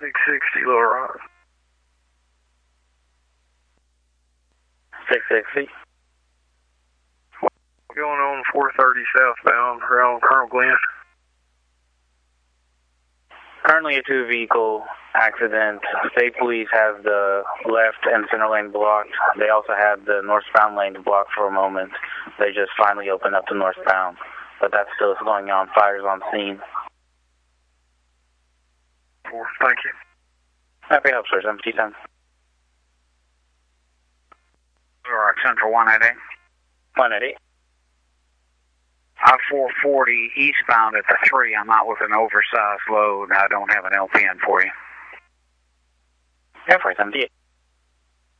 660 Little Rock. 660. Going on 430 southbound around Colonel Glenn. Currently a two-vehicle accident. State police have the left and center lane blocked. They also had the northbound lane blocked for a moment. They just finally opened up the northbound. But that's still going on. Fires on scene. Thank you. Happy help, sir. 710. All right, Central 180. 180. I-440 eastbound at the 3. I'm out with an oversized load. I don't have an LPN for you. Yeah, 478.